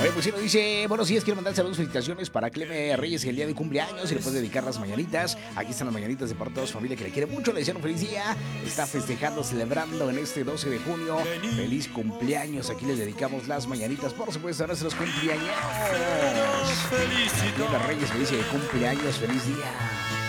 Oye, pues sí, nos dice, buenos días, quiero mandar saludos, felicitaciones para Cleme Reyes, el día de cumpleaños, y le puedes dedicar las mañanitas. Aquí están las mañanitas de parte de toda su familia que le quiere mucho, le desean un feliz día. Está festejando, celebrando en este 12 de junio. Feliz cumpleaños, aquí les dedicamos las mañanitas, por supuesto, ahora se los cumpleaños. Cleme Reyes me dice cumpleaños, feliz día.